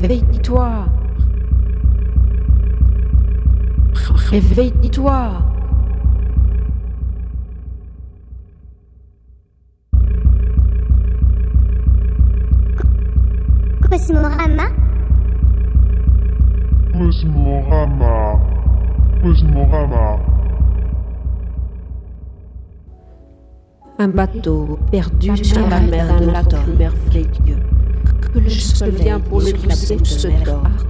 Réveille-toi. Réveille-toi. Cosmorama. Cosmorama. Cosmorama. Un bateau perdu sur la mer d'un lac merveilleux, que le seul vient pour le pousser se dort.